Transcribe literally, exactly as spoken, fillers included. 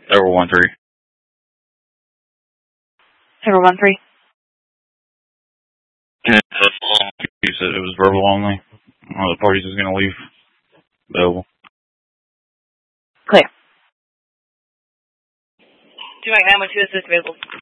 Tower one three. Tower one three. Yeah, you said it was verbal only. One of the parties is going to leave. Available. Clear. two nine nine one two is available.